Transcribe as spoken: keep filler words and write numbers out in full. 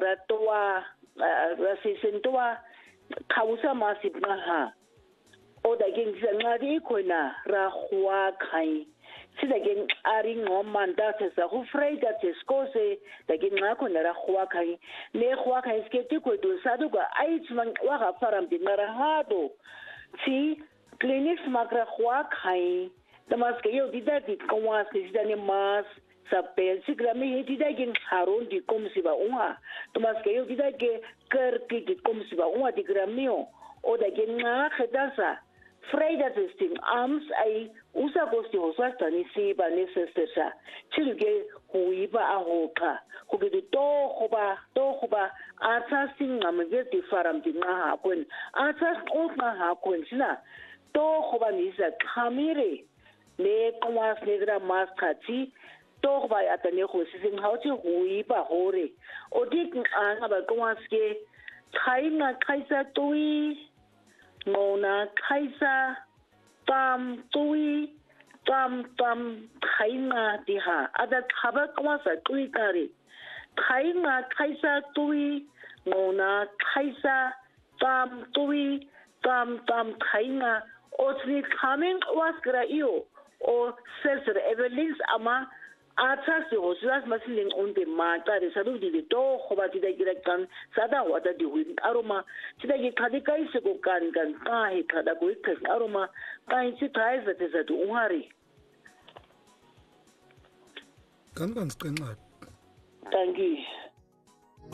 toa rasisin toa kausa masip nga ha o da ging sa ngadi ko na ra khwa khai sida ging ari ngomman da sa ho freida teskose da ging ngako na ra khwa khai le khwa khai sketi ko do sadu ga ai tsman wa ga faram din ra hado si clinics makra khwa khai tamas ke yo dida di kwas ke dida ne mas sa pensi grami he dida gen haron di kom siba unha tamas ke yo dida ke ker ki di kom siba unha di gramio o da gen nga khedasa freida testing arms ai usa kosti hosasta ni siba ne sestesa chiluge huiba a hoka ko ke to khoba to khoba atsa singa me di faram di nga ha kun atsa o nga ha kun sina to khoba ni sa khamire le kwas negra mas khati to ba atane go sising ha tsi hui ba hore o dik anga ba kwas ke khaina khaisa tui ngona khaisa tam tui tam tam khaina diha ada khaba kwas tui kare khaina khaisa tui ngona khaisa tam tui tam tam khaina o tsi khamen kwas gra io o selser evelins ama atas de hoslas masilin onde mata de sadu di to khoba ti da girekan sada wada di win aroma ti da ge khadi kai se ko kan kan ka he khada ko ik aroma kai ti thai za te za du uhari kan kan sqenqa tangi